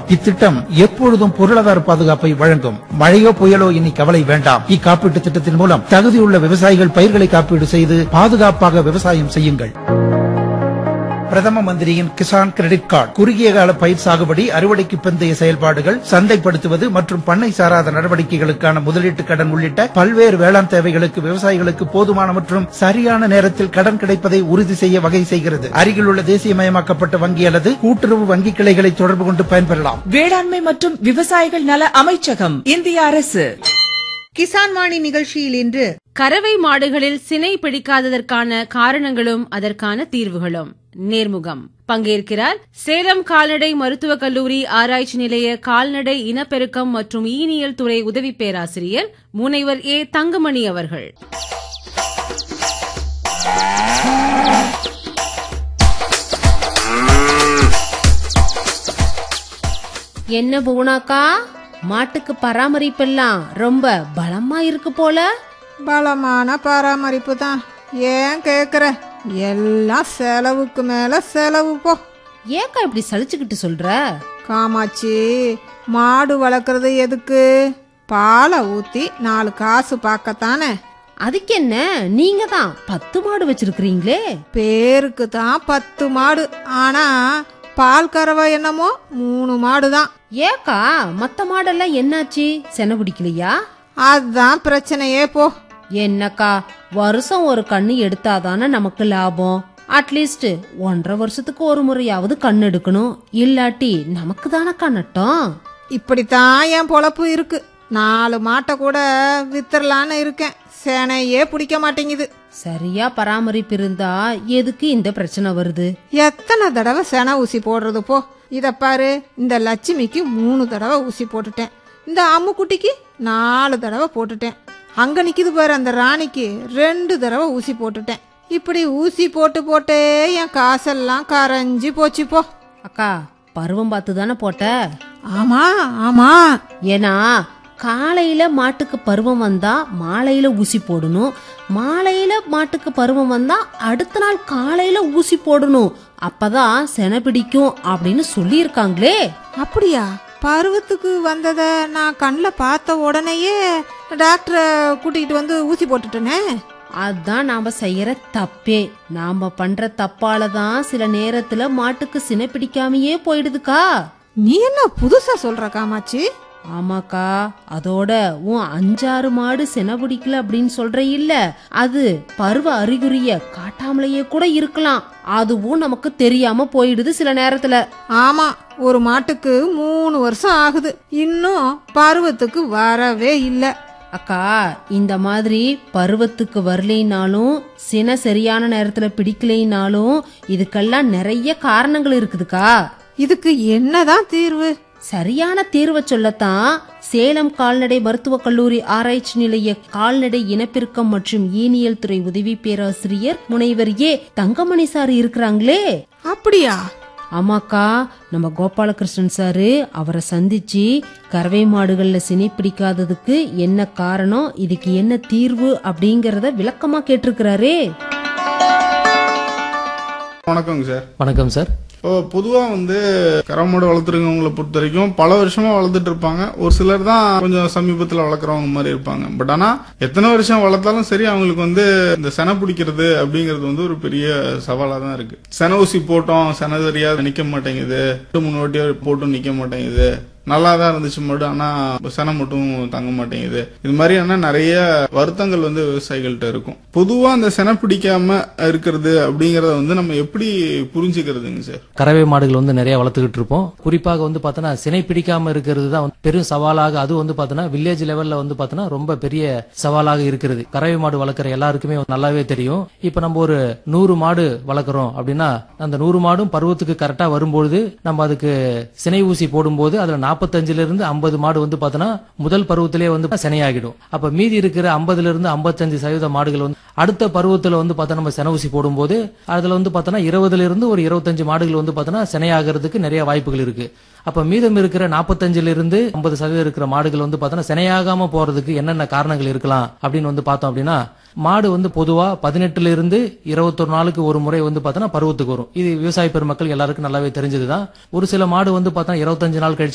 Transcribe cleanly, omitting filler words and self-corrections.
இத்திட்டம் எப்பொழுதும் பொருளாதார பாதுகாப்பை வழங்கும். மழையோ புயலோ இனி கவலை வேண்டாம். இக்காப்பீட்டு திட்டத்தின் மூலம் தகுதியுள்ள விவசாயிகள் பயிர்களை காப்பீடு செய்து பாதுகாப்பாக விவசாயம் செய்யுங்கள். பிரதம மந்திரியின் கிசான் கிரெடிட் கார்டு குறுகிய கால பயிர் சாகுபடி, அறுவடைக்கு பிந்தைய செயல்பாடுகள், சந்தைப்படுத்துவது மற்றும் பண்ணை சாராத நடவடிக்கைகளுக்கான முதலீட்டு கடன் உள்ளிட்ட பல்வேறு வேளாண் தேவைகளுக்கு விவசாயிகளுக்கு போதுமான மற்றும் சரியான நேரத்தில் கடன் கிடைப்பதை உறுதி செய்ய வகை செய்கிறது. அருகிலுள்ள தேசியமயமாக்கப்பட்ட வங்கி அல்லது கூட்டுறவு வங்கி கிளைகளை தொடர்பு கொண்டு பயன்பெறலாம். வேளாண்மை மற்றும் விவசாயிகள் நல அமைச்சகம், இந்திய அரசு. கிசான் வாணி நிகழ்ச்சியில் இன்று கறவை மாடுகளில் சினை பிடிக்காததற்கான காரணங்களும் அதற்கான தீர்வுகளும் நேர்முகம். பங்கேற்கிறார் சேலம் கால்நடை மருத்துவக் கல்லூரி ஆராய்ச்சி நிலைய கால்நடை இனப்பெருக்கம் மற்றும் ஈனியல் துறை உதவி பேராசிரியர் முனைவர் ஏ தங்கமணி அவர்கள். என்ன புவனாக்கா, மாட்டுக்கு பராமரிப்பெல்லாம் ரொம்ப பலமா இருக்கு போல? பலமான பராமரிப்பு தான். ஏன் கேக்குற? எல்லாம் செலவுக்கு மேல செலவு போ. ஏக்கா இப்படி சலிச்சுக்கிட்டு சொல்ற? காமாட்சி, மாடு வளர்க்கறது எதுக்கு? பாலை ஊத்தி 4 காசு பார்க்கத்தானே. அதுக்கு என்ன, நீங்க தான் 10 மாடு வச்சிருக்கீங்களே. பேருக்கு தான் 10 மாடு, ஆனா பால் கறவை என்னமோ 3 மாடு தான். ஏக்கா மத்த மாடெல்லாம் என்னாச்சு? செனை பிடிக்கலையா? அதுதான் பிரச்சனையே போ. என்னக்கா, வருஷம் ஒரு கண்ணு எடுத்தாதானே நமக்கு லாபம். அட்லீஸ்ட் 1.5 வருஷத்துக்கு ஒரு முறையாவது கண் எடுக்கணும். இல்லாட்டி நமக்கு தானக்கா நட்டம். இப்படித்தான் என் பொழப்பு இருக்கு. 4 மாட்டை கூட வித்தரலான்னு இருக்கேன். சேனையே பிடிக்க மாட்டேங்குது. சரியா பராமரிப்பு இருந்தா எதுக்கு இந்த பிரச்சனை வருது? எத்தனை தடவை செனை ஊசி போடுறது போ. இத பாரு, இந்த லட்சுமிக்கு 3 தடவை ஊசி போட்டுட்டேன். இந்த அம்முக்குட்டிக்கு 4 தடவை போட்டுட்டேன். அங்க நிக்குது பாரு அந்த ராணிக்கு 2 தடவை ஊசி போட்டுட்டேன். இப்படி ஊசி போட்டு போட்டே என் காசெல்லாம் கரைஞ்சி போச்சு போ. அக்கா, பருவம் பார்த்து தானே போட்ட? ஆமா ஆமா. ஏன்னா காலையில மாட்டுக்கு பருவம் வந்தா மாலையில ஊசி போடணும், மாலையில மாட்டுக்கு பருவம் வந்தா அடுத்த நாள் காலையில ஊசி போடணும். அப்பதான் செனை பிடிக்கும் அப்படின்னு சொல்லி இருக்காங்களே. அப்படியா? பருவத்துக்கு வந்தத நான் கண்ணில் பார்த்த உடனேயே டாக்டரை கூட்டிகிட்டு வந்து ஊசி போட்டுட்டேனே. அதான் நாம செய்யற தப்பே. நாம பண்ற தப்பாலதான் சில நேரத்துல மாட்டுக்கு சினை பிடிக்காமையே போயிடுதுக்கா. நீ என்ன புதுசா சொல்ற காமாட்சி? ஆமாக்கா, அதோட உன் 5-6 மாடு செனை பிடிக்கல அப்படின்னு சொல்ற இல்ல, அது பருவ அறிகுறிய காட்டாமலேயே கூட இருக்கலாம். அதுவும் நமக்கு தெரியாம போயிடுது சில நேரத்துல. ஆமா, ஒரு மாட்டுக்கு 3 வருஷம் ஆகுது, இன்னும் பருவத்துக்கு வரவே இல்ல. அக்கா, இந்த மாதிரி பருவத்துக்கு வரலைனாலும் சினை சரியான நேரத்துல பிடிக்கலைனாலும் இதுக்கெல்லாம் நிறைய காரணங்கள் இருக்குதுக்கா. இதுக்கு என்னதான் தீர்வு? சரியான தீர்வை சொல்லத்தான் சேலம் கால்நடை மருத்துவக் கல்லூரி ஆராய்ச்சி நிலைய கால்நடை இனப்பெருக்கம் மற்றும் ஈனியல் துறை உதவி பேராசிரியர் முனைவர் ஏ தங்கமணி சார் இருக்கிறாங்களே. அப்படியா? ஆமாக்கா, நம்ம கோபாலகிருஷ்ணன் சாரு அவரை சந்திச்சு கறவை மாடுகள்ல சினை பிடிக்காததுக்கு என்ன காரணம், இதுக்கு என்ன தீர்வு அப்படிங்கறத விளக்கமா கேட்டிருக்கிறாரே. வணக்கங்க சார். வணக்கம் சார். பொதுவா கறவை மாடு வளர்த்துருக்கவங்களை பொறுத்த வரைக்கும் பல வருஷமா வளர்த்துட்டு இருப்பாங்க. ஒரு சிலர் தான் கொஞ்சம் சமீபத்துல வளர்க்குறவங்க மாதிரி இருப்பாங்க. பட் ஆனா எத்தனை வருஷம் வளர்த்தாலும் சரி, அவங்களுக்கு இந்த செனை பிடிக்கிறது அப்படிங்கிறது ஒரு பெரிய சவாலா தான் இருக்கு. செனை ஊசி போட்டோம், செனை சரியா நிக்க மாட்டேங்குது, 3 வாட்டி போட்டும் நிக்க மாட்டேங்குது, நல்லா தான் இருந்துச்சு மாடு, ஆனா செனை மட்டும் தங்க மாட்டேங்குது. இது மாதிரியான நிறைய வருத்தங்கள் விவசாயிகள்கிட்ட இருக்கும். பொதுவா அந்த செனை பிடிக்காம இருக்கிறது அப்படிங்கறத நம்ம எப்படி புரிஞ்சுக்கிறதுங்க சார்? கறவை மாடுகள் நிறைய வளர்த்துக்கிட்டு இருப்போம். குறிப்பாக பார்த்தோன்னா சினை பிடிக்காம இருக்கிறது தான் பெரும் சவாலாக, அது பார்த்தோன்னா வில்லேஜ் லெவல்ல பார்த்தோன்னா ரொம்ப பெரிய சவாலாக இருக்கிறது. கறவை மாடு வளர்க்குற எல்லாருக்குமே நல்லாவே தெரியும். இப்ப நம்ம ஒரு 100 மாடு வளர்க்குறோம் அப்படின்னா அந்த 100 மாடும் பருவத்துக்கு கரெக்டா வரும்போது நம்ம அதுக்கு சினை ஊசி போடும்போது அதுல 45ல இருந்து 50 மாடு பார்த்தோன்னா முதல் பருவத்திலே சினையாகிடும். அப்ப மீதி இருக்கிற 50ல இருந்து 55% மாடுகள் அடுத்த பருவத்துல பார்த்தா நம்ம செனை ஊசி போடும்போது அதுல பார்த்தோன்னா 20ல இருந்து ஒரு 25 மாடுகள் பார்த்தோன்னா சினையாகிறதுக்கு நிறைய வாய்ப்புகள் இருக்கு. அப்ப மீதம் இருக்கிற 45ல இருந்து 50% இருக்கிற மாடுகள் பார்த்தோன்னா சினையாகாம போறதுக்கு என்னென்ன காரணங்கள் இருக்கலாம் அப்படின்னு பார்த்தோம் அப்படின்னா, மாடு பொதுவா 18ல இருந்து 21 நாளுக்கு ஒரு முறை பார்த்தோன்னா பருவத்துக்கு வரும். இது விவசாய பெருமக்கள் எல்லாருக்கும் நல்லாவே தெரிஞ்சதுதான். ஒரு சில மாடு பார்த்தா 25 நாள் கழிச்சு